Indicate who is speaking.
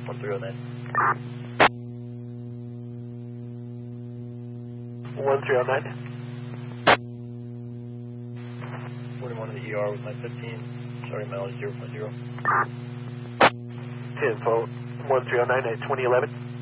Speaker 1: 1309.
Speaker 2: 1309.
Speaker 1: 41 in the ER with my 15. Sorry, mileage 0.0.
Speaker 2: 10-4, 1309 at 2011.